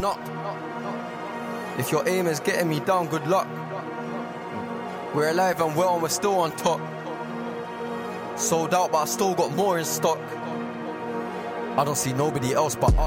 not. If your aim is getting me down, good luck. We're alive and well and we're still on top. Sold out but I still got more in stock. I don't see nobody else but us.